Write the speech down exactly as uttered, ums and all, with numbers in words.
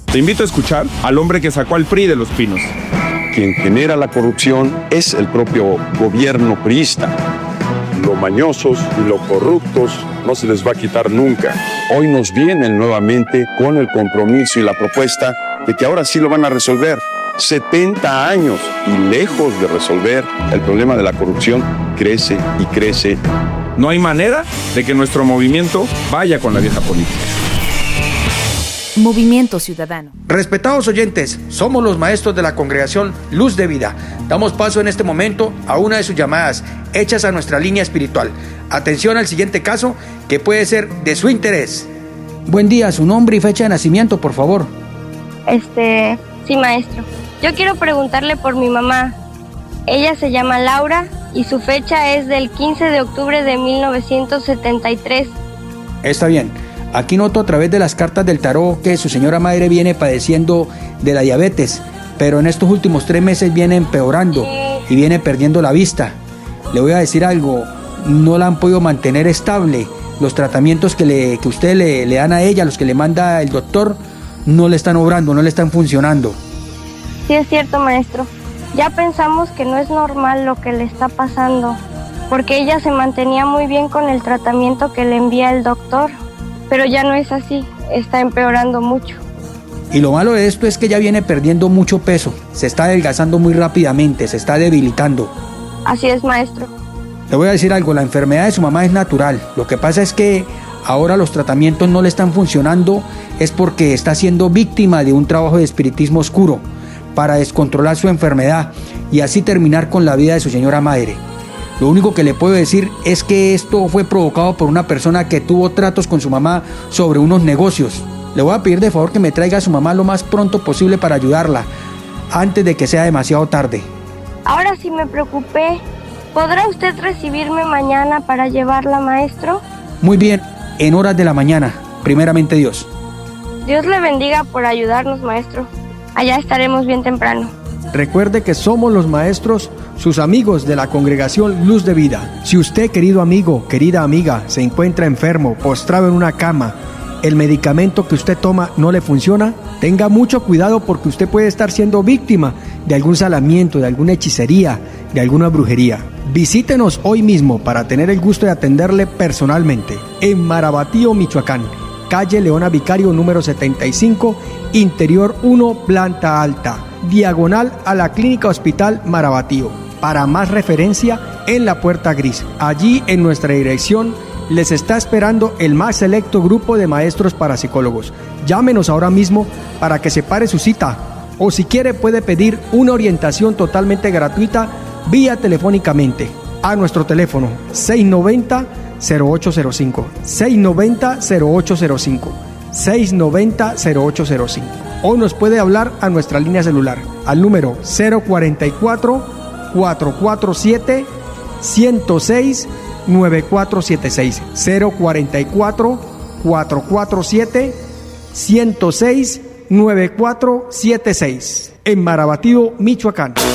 Te invito a escuchar al hombre que sacó al P R I de Los Pinos. Quien genera la corrupción es el propio gobierno priista. Los mañosos y los corruptos no se les va a quitar nunca. Hoy nos vienen nuevamente con el compromiso y la propuesta de que ahora sí lo van a resolver. setenta años y lejos de resolver el problema de la corrupción, crece y crece. No hay manera de que nuestro movimiento vaya con la vieja política. Movimiento Ciudadano. Respetados oyentes, somos los maestros de la Congregación Luz de Vida. Damos paso en este momento a una de sus llamadas, hechas a nuestra línea espiritual. Atención al siguiente caso, que puede ser de su interés. Buen día, su nombre y fecha de nacimiento, por favor. Este, sí, maestro. Yo quiero preguntarle por mi mamá. Ella se llama Laura y su fecha es del quince de octubre de mil novecientos setenta y tres. Está bien. Aquí noto a través de las cartas del tarot que su señora madre viene padeciendo de la diabetes, pero en estos últimos tres meses viene empeorando y viene perdiendo la vista. Le voy a decir algo, no la han podido mantener estable. Los tratamientos que, le, que usted le, le dan a ella, los que le manda el doctor, no le están obrando, no le están funcionando. Sí, es cierto, maestro. Ya pensamos que no es normal lo que le está pasando, porque ella se mantenía muy bien con el tratamiento que le envía el doctor. Pero ya no es así, está empeorando mucho. Y lo malo de esto es que ya viene perdiendo mucho peso, se está adelgazando muy rápidamente, se está debilitando. Así es, maestro. Le voy a decir algo, la enfermedad de su mamá es natural. Lo que pasa es que ahora los tratamientos no le están funcionando, es porque está siendo víctima de un trabajo de espiritismo oscuro para descontrolar su enfermedad y así terminar con la vida de su señora madre. Lo único que le puedo decir es que esto fue provocado por una persona que tuvo tratos con su mamá sobre unos negocios. Le voy a pedir de favor que me traiga a su mamá lo más pronto posible para ayudarla, antes de que sea demasiado tarde. Ahora sí me preocupé. ¿Podrá usted recibirme mañana para llevarla, maestro? Muy bien, en horas de la mañana, primeramente Dios. Dios le bendiga por ayudarnos, maestro. Allá estaremos bien temprano. Recuerde que somos los maestros, sus amigos de la Congregación Luz de Vida. Si usted, querido amigo, querida amiga, se encuentra enfermo, postrado en una cama, el medicamento que usted toma no le funciona, tenga mucho cuidado porque usted puede estar siendo víctima de algún salamiento, de alguna hechicería, de alguna brujería. Visítenos hoy mismo para tener el gusto de atenderle personalmente en Marabatío, Michoacán, calle Leona Vicario número setenta y cinco, interior uno, planta alta, diagonal a la Clínica Hospital Marabatío. Para más referencia, en la puerta gris. Allí en nuestra dirección les está esperando el más selecto grupo de maestros parapsicólogos. Llámenos ahora mismo para que separe su cita, o si quiere puede pedir una orientación totalmente gratuita vía telefónicamente a nuestro teléfono seis noventa, cero ocho cero cinco, seis noventa, cero ocho cero cinco, seis noventa, cero ocho cero cinco, o nos puede hablar a nuestra línea celular al número cero cuarenta y cuatro, cuatrocientos cuarenta y siete, ciento seis, nueve cuatro siete seis, cero cuarenta y cuatro, cuatrocientos cuarenta y siete, ciento seis, nueve cuatro siete seis, en Marabatío, Michoacán.